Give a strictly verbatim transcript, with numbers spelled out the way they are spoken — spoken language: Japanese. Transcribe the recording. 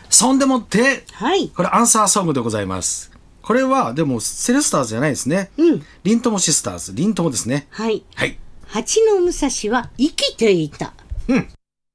そんでもって、 はい。 これアンサーソングでございます。これはでもセレスターズじゃないですね。 うん。 リントモシスターズ、リントモですね。 はい。 はい。 蜂の武蔵は生きていた。 うん。